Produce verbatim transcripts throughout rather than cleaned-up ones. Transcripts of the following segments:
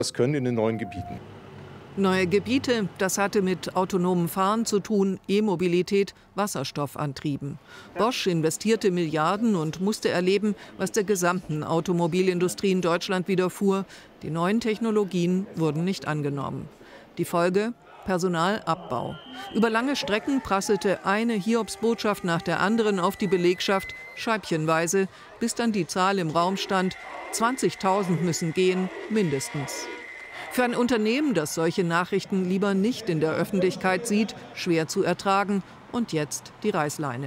Das können in den neuen Gebieten. Neue Gebiete, das hatte mit autonomem Fahren zu tun, E-Mobilität, Wasserstoffantrieben. Bosch investierte Milliarden und musste erleben, was der gesamten Automobilindustrie in Deutschland widerfuhr. Die neuen Technologien wurden nicht angenommen. Die Folge? Personalabbau. Über lange Strecken prasselte eine Hiobsbotschaft nach der anderen auf die Belegschaft, scheibchenweise, bis dann die Zahl im Raum stand, zwanzigtausend müssen gehen, mindestens. Für ein Unternehmen, das solche Nachrichten lieber nicht in der Öffentlichkeit sieht, schwer zu ertragen. Und jetzt die Reißleine.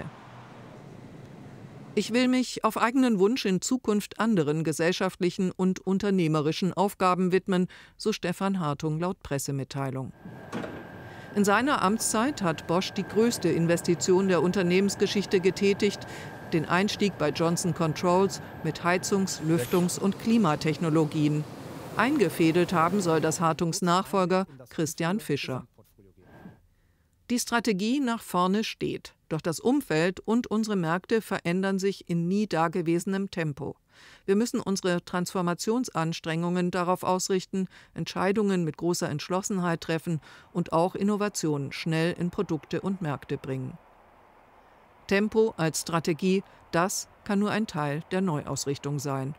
Ich will mich auf eigenen Wunsch in Zukunft anderen gesellschaftlichen und unternehmerischen Aufgaben widmen, so Stefan Hartung laut Pressemitteilung. In seiner Amtszeit hat Bosch die größte Investition der Unternehmensgeschichte getätigt, den Einstieg bei Johnson Controls mit Heizungs-, Lüftungs- und Klimatechnologien. Eingefädelt haben soll das Hartungs Nachfolger Christian Fischer. Die Strategie nach vorne steht, doch das Umfeld und unsere Märkte verändern sich in nie dagewesenem Tempo. Wir müssen unsere Transformationsanstrengungen darauf ausrichten, Entscheidungen mit großer Entschlossenheit treffen und auch Innovationen schnell in Produkte und Märkte bringen. Tempo als Strategie, das kann nur ein Teil der Neuausrichtung sein.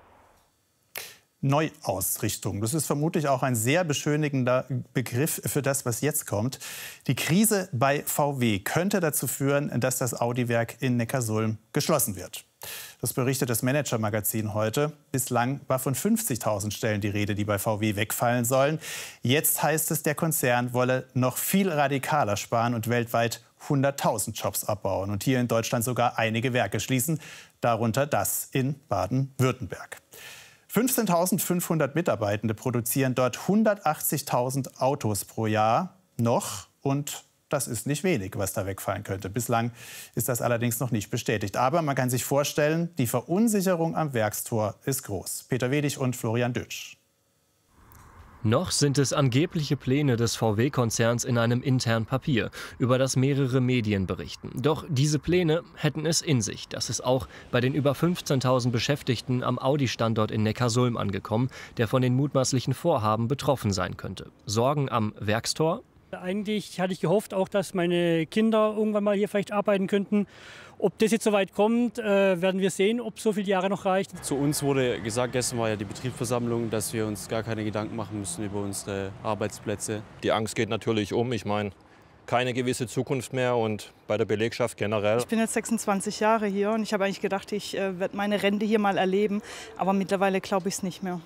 Neuausrichtung. Das ist vermutlich auch ein sehr beschönigender Begriff für das, was jetzt kommt. Die Krise bei V W könnte dazu führen, dass das Audi-Werk in Neckarsulm geschlossen wird. Das berichtet das Manager-Magazin heute. Bislang war von fünfzigtausend Stellen die Rede, die bei V W wegfallen sollen. Jetzt heißt es, der Konzern wolle noch viel radikaler sparen und weltweit hunderttausend Jobs abbauen und hier in Deutschland sogar einige Werke schließen, darunter das in Baden-Württemberg. fünfzehntausendfünfhundert Mitarbeitende produzieren dort hundertachtzigtausend Autos pro Jahr noch. Und das ist nicht wenig, was da wegfallen könnte. Bislang ist das allerdings noch nicht bestätigt. Aber man kann sich vorstellen, die Verunsicherung am Werkstor ist groß. Peter Wedig und Florian Dötsch. Noch sind es angebliche Pläne des V W-Konzerns in einem internen Papier, über das mehrere Medien berichten. Doch diese Pläne hätten es in sich. Das ist auch bei den über fünfzehntausend Beschäftigten am Audi-Standort in Neckarsulm angekommen, der von den mutmaßlichen Vorhaben betroffen sein könnte. Sorgen am Werkstor? Eigentlich hatte ich gehofft, auch, dass meine Kinder irgendwann mal hier vielleicht arbeiten könnten. Ob das jetzt so weit kommt, äh, werden wir sehen, ob so viele Jahre noch reicht. Zu uns wurde gesagt, gestern war ja die Betriebsversammlung, dass wir uns gar keine Gedanken machen müssen über unsere Arbeitsplätze. Die Angst geht natürlich um. Ich meine, keine gewisse Zukunft mehr und bei der Belegschaft generell. Ich bin jetzt sechsundzwanzig Jahre hier und ich habe eigentlich gedacht, ich äh, werde meine Rente hier mal erleben. Aber mittlerweile glaube ich es nicht mehr.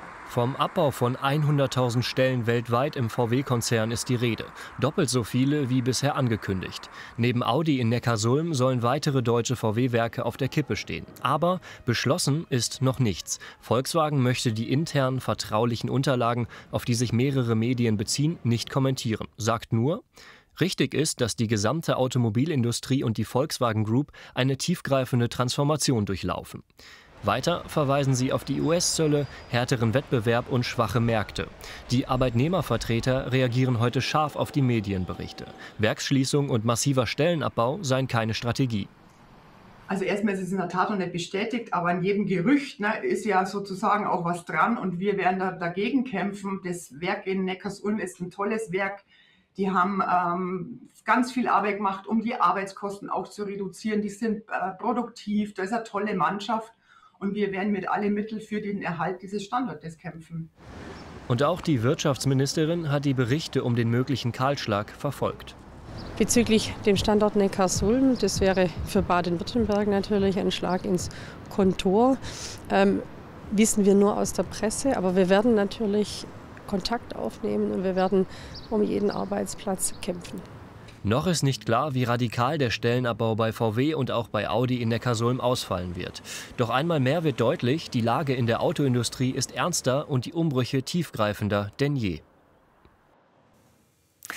Vom Abbau von hunderttausend Stellen weltweit im V W-Konzern ist die Rede. Doppelt so viele wie bisher angekündigt. Neben Audi in Neckarsulm sollen weitere deutsche V W-Werke auf der Kippe stehen. Aber beschlossen ist noch nichts. Volkswagen möchte die internen vertraulichen Unterlagen, auf die sich mehrere Medien beziehen, nicht kommentieren. Sagt nur: Richtig ist, dass die gesamte Automobilindustrie und die Volkswagen Group eine tiefgreifende Transformation durchlaufen. Weiter verweisen sie auf die U S-Zölle, härteren Wettbewerb und schwache Märkte. Die Arbeitnehmervertreter reagieren heute scharf auf die Medienberichte. Werksschließung und massiver Stellenabbau seien keine Strategie. Also erstmal ist es in der Tat noch nicht bestätigt, aber an jedem Gerücht ne, ist ja sozusagen auch was dran und wir werden da dagegen kämpfen. Das Werk in Neckarsulm ist ein tolles Werk. Die haben ähm, ganz viel Arbeit gemacht, um die Arbeitskosten auch zu reduzieren. Die sind äh, produktiv, da ist eine tolle Mannschaft. Und wir werden mit allen Mitteln für den Erhalt dieses Standortes kämpfen. Und auch die Wirtschaftsministerin hat die Berichte um den möglichen Kahlschlag verfolgt. Bezüglich dem Standort Neckarsulm, das wäre für Baden-Württemberg natürlich ein Schlag ins Kontor. Ähm, wissen wir nur aus der Presse, aber wir werden natürlich Kontakt aufnehmen und wir werden um jeden Arbeitsplatz kämpfen. Noch ist nicht klar, wie radikal der Stellenabbau bei V W und auch bei Audi in Neckarsulm ausfallen wird. Doch einmal mehr wird deutlich, die Lage in der Autoindustrie ist ernster und die Umbrüche tiefgreifender denn je.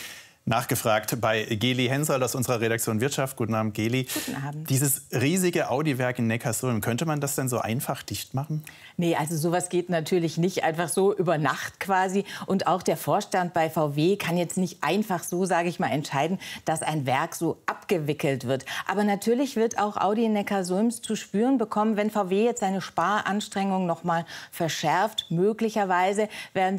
nachgefragt bei Geli Hensoldt aus unserer Redaktion Wirtschaft. Guten Abend, Geli. Guten Abend. Dieses riesige Audi-Werk in Neckarsulm, könnte man das denn so einfach dicht machen? Nee, also sowas geht natürlich nicht einfach so über Nacht quasi. Und auch der Vorstand bei V W kann jetzt nicht einfach so, sage ich mal, entscheiden, dass ein Werk so abgewickelt wird. Aber natürlich wird auch Audi in Neckarsulm zu spüren bekommen, wenn V W jetzt seine Sparanstrengungen noch mal verschärft. Möglicherweise werden